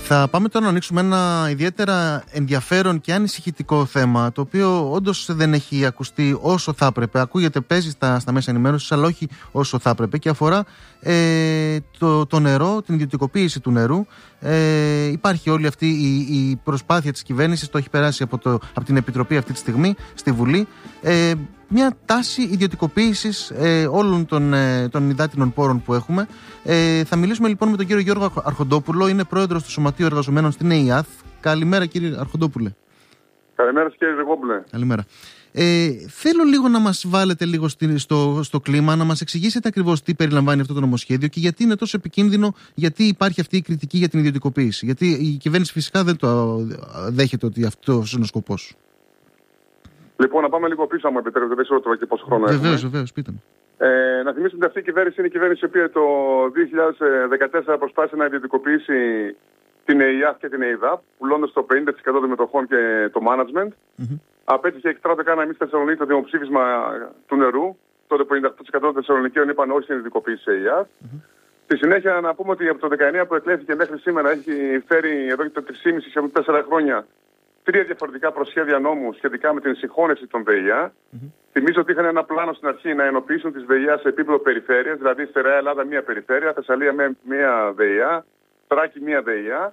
Θα πάμε τώρα να ανοίξουμε ένα ιδιαίτερα ενδιαφέρον και ανησυχητικό θέμα, το οποίο όντως δεν έχει ακουστεί όσο θα έπρεπε. Ακούγεται, παίζει στα μέσα ενημέρωσης, αλλά όχι όσο θα έπρεπε, και αφορά το νερό, την ιδιωτικοποίηση του νερού. Υπάρχει όλη αυτή η προσπάθεια της κυβέρνησης, το έχει περάσει από την Επιτροπή αυτή τη στιγμή στη Βουλή. Μια τάση ιδιωτικοποίησης όλων των υδάτινων πόρων που έχουμε. Θα μιλήσουμε λοιπόν με τον κύριο Γιώργο Αρχοντόπουλο, είναι πρόεδρος του Σωματείου Εργαζομένων στην ΕΙΑΘ. Καλημέρα κύριε Αρχοντόπουλε. Καλημέρα κύριε Ζεγόπουλε. Καλημέρα. Θέλω λίγο να μας βάλετε λίγο στο κλίμα, να μας εξηγήσετε ακριβώς τι περιλαμβάνει αυτό το νομοσχέδιο και γιατί είναι τόσο επικίνδυνο, γιατί υπάρχει αυτή η κριτική για την ιδιωτικοποίηση. Γιατί η κυβέρνηση φυσικά δεν το δέχεται ότι αυτός είναι ο σκοπός. Λοιπόν, να πάμε λίγο πίσω, αν μου επιτρέπετε, δεν ξέρω τώρα και πόσο χρόνο έχουμε. Βεβαίως, πείτε μου. Να θυμίσουμε ότι αυτή η κυβέρνηση είναι η κυβέρνηση η οποία το 2014 προσπάθησε να ιδιωτικοποιήσει την ΕΙΑΘ και την ΕΙΔΑΠ, πουλώντας το 50% των μετοχών και το management. Απέτυχε εκτράτηκα να μην στη Θεσσαλονίκη το δημοψήφισμα του νερού. Τότε 58% των Θεσσαλονικαίων είπαν όχι στην ιδιωτικοποίηση της ΕΙΑΘ. Στη συνέχεια, να πούμε ότι από το 19 που εκλέχθηκε μέχρι σήμερα έχει φέρει εδώ και το 3,5 σχεδόν 4 χρόνια 3 διαφορετικά προσχέδια νόμου σχετικά με την συγχώνευση των ΒΕΙΑ. Θυμίζω ότι είχαν ένα πλάνο στην αρχή να ενοποιήσουν τις ΒΕΙΑ σε επίπεδο περιφέρειας, δηλαδή Στερεά Ελλάδα μία περιφέρεια, Θεσσαλία μία ΒΕΙΑ, Θράκη μία ΒΕΙΑ.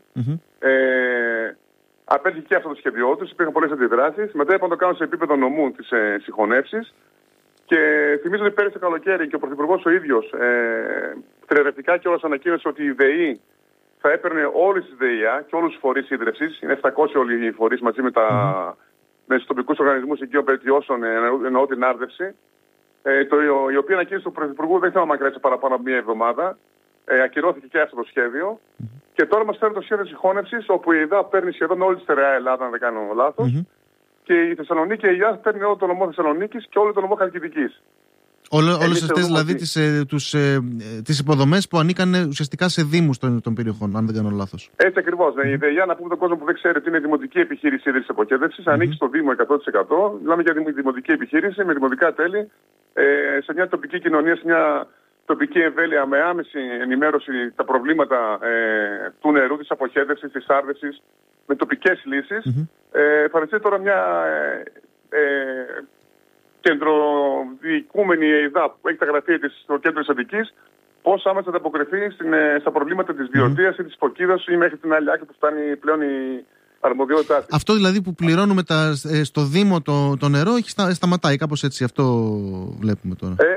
Απέτυχε και αυτό το σχέδιό του, υπήρχαν πολλές αντιδράσεις. Μετά είπαν να το κάνουν σε επίπεδο νομού τις συγχωνεύσεις. Και θυμίζω ότι πέρυσι το καλοκαίρι και ο Πρωθυπουργός ο ίδιος θριαμβευτικά κιόλας ανακοίνωσε ότι η ΔΕΗ θα έπαιρνε όλες τις ΔΕΙΑ και όλους τους φορείς ίδρυυσης. Είναι 700 όλοι οι φορείς μαζί με τους τοπικούς οργανισμούς οικείων βελτιώσεων, εννοώ την άρδευση. Η οποία ανακοίνωση του Πρωθυπουργού δεν θέλω να μακρέσει παραπάνω από μία εβδομάδα. Ακυρώθηκε και αυτό το σχέδιο. Και τώρα μας φέρνει το σχέδιο συγχώνευσης, όπου η ΕΙΔΑ παίρνει σχεδόν όλη τη Στερεά Ελλάδα, αν δεν κάνω λάθος. Και η Θεσσαλονίκη, η ΕΙΑΘ παίρνει όλο το νομό Θεσσαλονίκης και όλο το νομό Χαλκιδικής. Όλες αυτές δηλαδή τις υποδομές που ανήκαν ουσιαστικά σε δήμους των περιοχών, αν δεν κάνω λάθος. Έτσι ακριβώς. Η ΔΕΙΑ, να πούμε τον κόσμο που δεν ξέρει ότι είναι δημοτική επιχείρηση ίδρυσης αποχέτευσης, ανήκει στο Δήμο 100%. Μιλάμε για δημοτική επιχείρηση με δημοτικά τέλη, σε μια τοπική κοινωνία, σε μια τοπική εμβέλεια με άμεση ενημέρωση τα προβλήματα του νερού, της αποχέτευσης, της άρδευσης, με τοπικές λύσεις. Εμφανιστεί τώρα μια κεντροδιοικούμενη ΕΙΔΑ που έχει τα γραφεία της στο κέντρο της Αττικής, πώς άμεσα θα αποκριθεί στα προβλήματα της διορτίας ή της Φωκίδας ή μέχρι την άλλη άκρη που φτάνει πλέον η αρμοδιότητά της. Αυτό δηλαδή που πληρώνουμε στο Δήμο το νερό έχει σταματάει, κάπως έτσι, αυτό βλέπουμε τώρα.